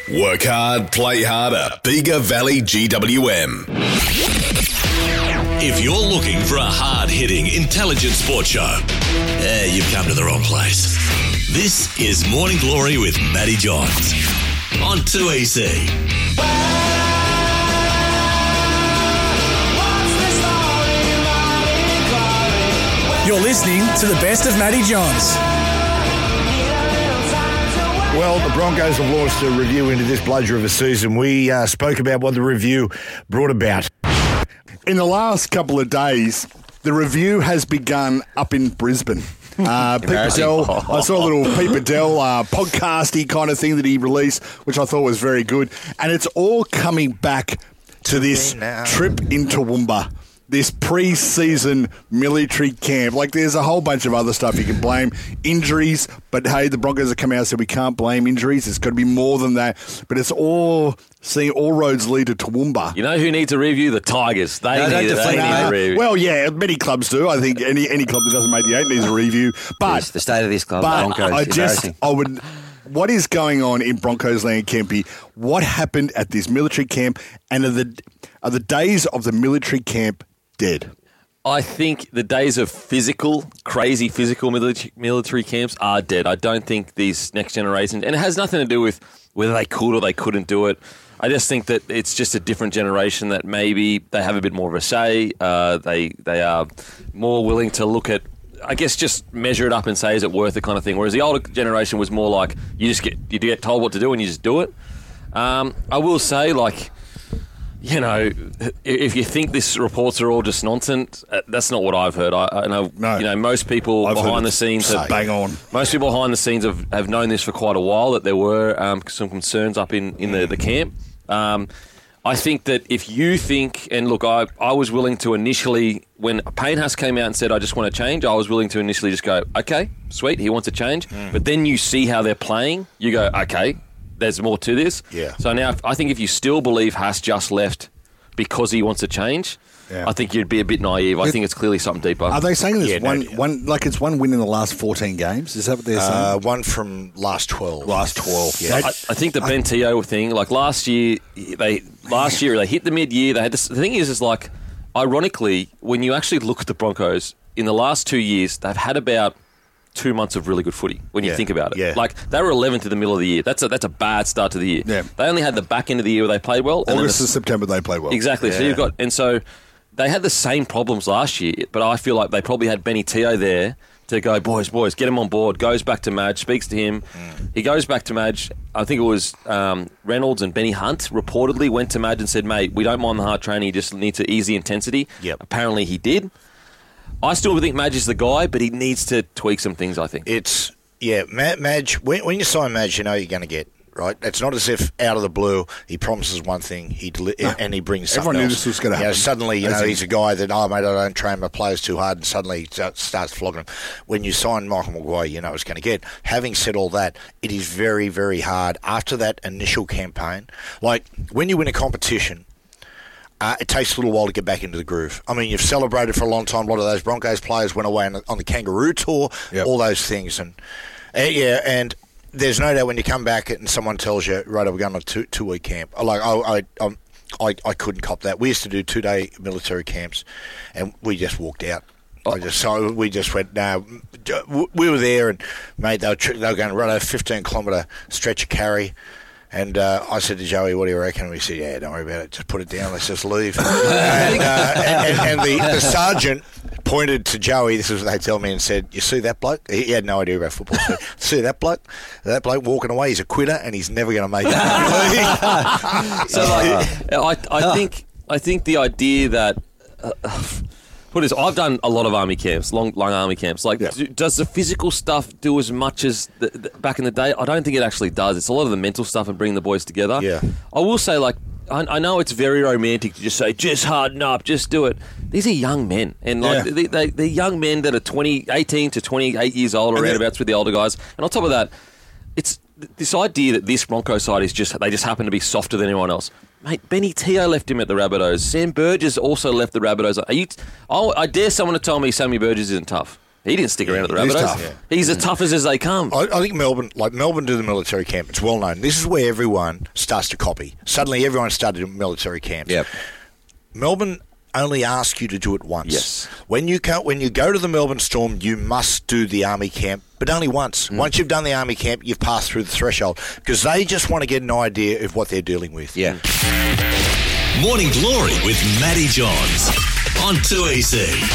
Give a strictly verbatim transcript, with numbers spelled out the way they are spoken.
Work hard, play harder. Bega Valley G W M. If you're looking for a hard-hitting, intelligent sports show, eh, you've come to the wrong place. This is Morning Glory with Matty Johns on two E C. You're listening to the best of Matty Johns. Well, the Broncos have launched a review into this bludger of a season. We uh, spoke about what the review brought about. In the last couple of days, the review has begun up in Brisbane. Uh, Pete Badel, I saw a little Pete Badel uh, podcasty kind of thing that he released, which I thought was very good. And it's all coming back to this trip in Toowoomba. This pre-season military camp. Like, there's a whole bunch of other stuff you can blame. Injuries, but hey, the Broncos have come out and said we can't blame injuries. It's got to be more than that. But it's all, seeing all roads lead to Toowoomba. You know who needs a review? The Tigers. They, No, need, don't they need defend a review. Well, yeah, many clubs do. I think any any club that doesn't make the eight needs a review. But It's the state of this club, but Broncos. I just, embarrassing. I would... What is going on in Broncos land, Kempy? What happened at this military camp? And are the, are the days of the military camp dead? I think the days of physical, crazy physical military, military camps are dead. I don't think these next generations, and it has nothing to do with whether they could or they couldn't do it. I just think that it's just a different generation that maybe they have a bit more of a say. Uh, they they are more willing to look at, I guess, just measure it up and say, is it worth it kind of thing. Whereas the older generation was more like, you just get you get told what to do and you just do it. Um, I will say, like, you know, if you think these reports are all just nonsense, that's not what I've heard. I, I know, No. you know, most people I've heard behind it the scenes have, bang on. Most people behind the scenes have, have known this for quite a while, that there were um, some concerns up in, in the, the camp. Um, I think that if you think, and look, I, I was willing to initially, when Payne-Haas came out and said, I just want to change, I was willing to initially just go, okay, sweet, he wants to change. Mm. But then you see how they're playing, you go, okay, there's more to this. Yeah. So now I think if you still believe Haas just left because he wants to change, Yeah. I think you'd be a bit naive. I think it's clearly something deeper. Are they saying there's Yeah, no, one, yeah. one, like it's one win in the last fourteen games? Is that what they're saying? Uh, one from last twelve. Last twelve, Yeah. I, I think the Ben Teo thing, like last year, they last year they hit the mid-year. They had this, the thing is, is like, ironically, when you actually look at the Broncos in the last two years, they've had about two months of really good footy. When you Yeah, think about it, yeah. like they were eleventh in the middle of the year. That's a that's a bad start to the year. Yeah. They only had the back end of the year where they played well. and then August the- and September they played well. Exactly. So Yeah. you've got, and so they had the same problems last year, but I feel like they probably had Benny Teo there to go, boys, boys, get him on board. Goes back to Madge, speaks to him. Mm. He goes back to Madge. I think it was um, Reynolds and Benny Hunt reportedly went to Madge and said, mate, we don't mind the hard training, you just need to ease the intensity. Yep. Apparently he did. I still think Madge is the guy, but he needs to tweak some things, I think. It's, yeah, Ma- Madge, when, when you sign Madge, you know you're going to get, right? It's not as if out of the blue he promises one thing he deli- No. and he brings something Everyone knew else. this was gonna You know, happen. suddenly, you As know, in- he's a guy that, oh, mate, I don't train my players too hard, and suddenly he start- starts flogging them. When you sign Michael Maguire, you know it's going to get. Having said all that, it is very, very hard after that initial campaign. Like, when you win a competition, Uh, it takes a little while to get back into the groove. I mean, you've celebrated for a long time. A lot of those Broncos players went away on the, on the Kangaroo Tour, Yep. all those things. And uh, yeah, and there's no doubt when you come back and someone tells you, right, we're going on a two, two-week camp. Like, I, I, um, I, I couldn't cop that. We used to do two-day military camps, and we just walked out. I just so we just went. No, we were there, and mate, they were, tr- they were going right over fifteen kilometre stretch of carry. And uh, I said to Joey, what do you reckon? And we said, yeah, don't worry about it. Just put it down. Let's just leave. and uh, and, and, and the, the sergeant pointed to Joey, this is what they tell me, and said, you see that bloke? He had no idea about football. So, see that bloke? That bloke walking away, he's a quitter, and he's never going to make it. So like, I, I think I think the idea that uh, put this, I've done a lot of army camps, long long army camps. Like, Yeah. do, does the physical stuff do as much as the, the, back in the day? I don't think it actually does. It's a lot of the mental stuff and bringing the boys together. Yeah. I will say, like, I, I know it's very romantic to just say, just harden up, just do it. These are young men, and like Yeah. they, they, they're young men that are twenty, eighteen to twenty-eight years old, or And they're- roundabouts with the older guys. And on top of that, it's this idea that this Bronco side is just, they just happen to be softer than anyone else. Mate, Benny Teo left him at the Rabbitohs. Sam Burgess also left the Rabbitohs. Are you? I, I dare someone to tell me Sammy Burgess isn't tough. He didn't stick around at the He's Rabbitohs. tough. Yeah. He's as tough as, as they come. I, I think Melbourne, like Melbourne do the military camp. It's well known. This is where everyone starts to copy. Suddenly everyone started a military camp. Yep. Melbourne only ask you to do it once. Yes. When you can, when you go to the Melbourne Storm, you must do the Army camp, but only once. Mm. Once you've done the Army camp, you've passed through the threshold because they just want to get an idea of what they're dealing with. Yeah. Morning Glory with Matty Johns on two E C.